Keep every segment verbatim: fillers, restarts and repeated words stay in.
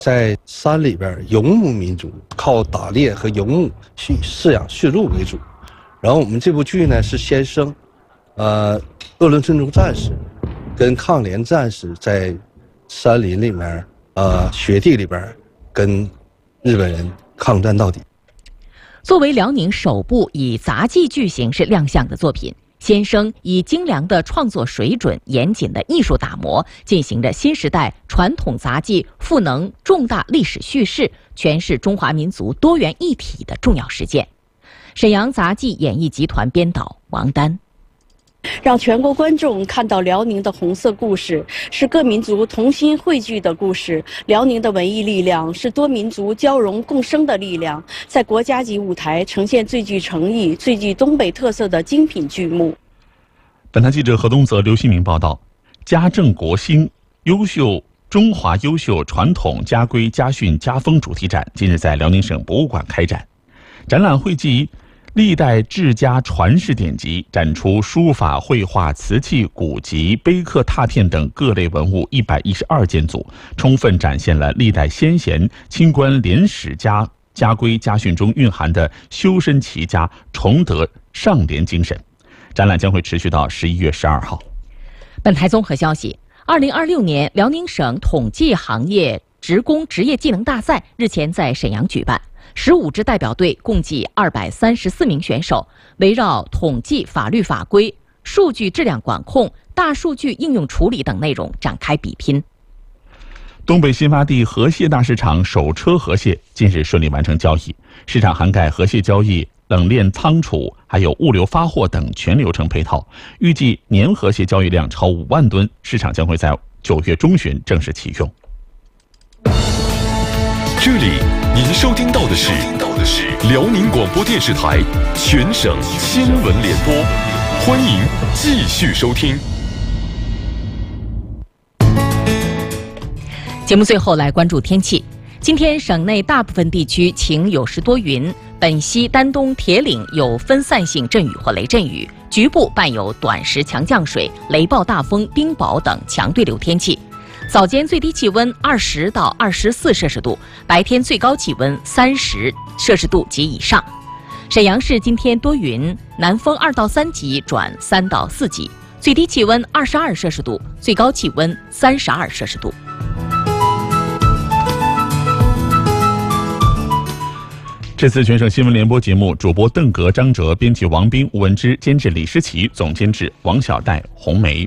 在山里边，游牧民族靠打猎和游牧去饲养驯鹿为主。然后我们这部剧呢是先生，呃，鄂伦春族战士跟抗联战士在山林里面，呃，雪地里边跟日本人抗战到底。 作为辽宁首部以杂技剧形式亮相的作品，先生以精良的创作水准、严谨的艺术打磨，进行着新时代传统杂技赋能重大历史叙事、诠释中华民族多元一体的重要实践。沈阳杂技演艺集团编导王丹。 让全国观众看到辽宁的红色故事，是各民族同心汇聚的故事。辽宁的文艺力量是多民族交融共生的力量，在国家级舞台呈现最具诚意、最具东北特色的精品剧目。 本台记者何东泽、刘新明报道：家政国兴，优秀中华优秀传统家规家训家风主题展近日在辽宁省博物馆开展。展览汇集历代治家传世典籍，展出书法、绘画、瓷器、古籍、碑刻、拓片等各类文物一百一十二件组，充分展现了历代先贤清官廉史家家规家训中蕴含的修身齐家、崇德尚廉精神。展览将会持续到十一月十二号。 本台综合消息：二零二六年辽宁省统计行业职工职业技能大赛日前在沈阳举办。十五支代表队共计二百三十四名选手，围绕统计法律法规、数据质量管控、大数据应用处理等内容展开比拼。 东北新发地河蟹大市场首车河蟹近日顺利完成交易，市场涵盖河蟹交易、冷链仓储，还有物流发货等全流程配套。预计年河蟹交易量超五万吨，市场将会在九月中旬正式启用。 这里您收听到的是辽宁广播电视台全省新闻联播，欢迎继续收听。 节目最后来关注天气。今天省内大部分地区晴有时多云，本溪、丹东、铁岭有分散性阵雨或雷阵雨，局部伴有短时强降水、雷暴大风、冰雹等强对流天气。早间最低气温二十到二十四摄氏度，白天最高气温三十摄氏度及以上。沈阳市今天多云，南风二到三级转三到四级，最低气温二十二摄氏度，最高气温三十二摄氏度。 这次全省新闻联播节目，主播邓格、张哲，编辑王斌、吴文之，监制李诗琪，总监制王小戴、红梅。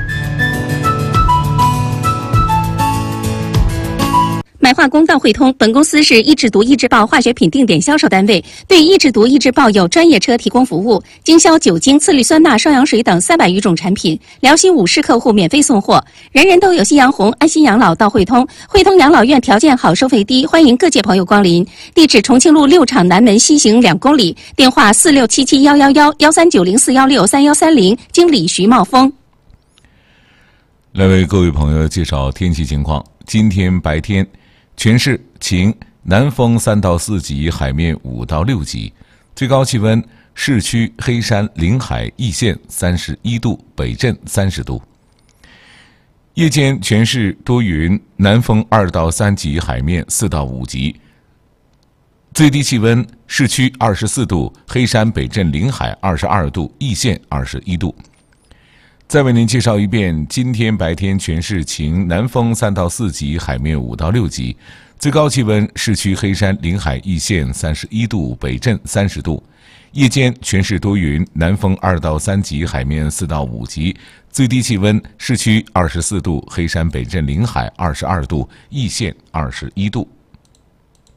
买化工到汇通，本公司是一制毒一制爆化学品定点销售单位，对一制毒一制爆有专业车提供服务，经销酒精、次氯酸钠、双氧水等三百余种产品，辽西五市客户免费送货。人人都有夕阳红，安心养老到汇通。汇通养老院条件好，收费低，欢迎各界朋友光临。地址：重庆路六厂南门西行两公里，电话四六七七幺幺幺幺三九零四幺六三幺三零，经理徐茂峰。 来为各位朋友介绍天气情况。今天白天全市晴，南风三到四级，海面五到六级，最高气温市区黑山、临海、易县三十一度，北镇三十度。夜间全市多云，南风二到三级，海面四到五级，最低气温市区二十四度，黑山、北镇、临海二十二度，易县二十一度。再为您介绍一遍，今天白天全市晴，南风三到四级，海面五到六级，最高气温市区黑山、临海、易县三十一度，北镇三十度。夜间全市多云，南风二到三级，海面四到五级，最低气温市区二十四度，黑山、北镇、临海二十二度，易县二十一度。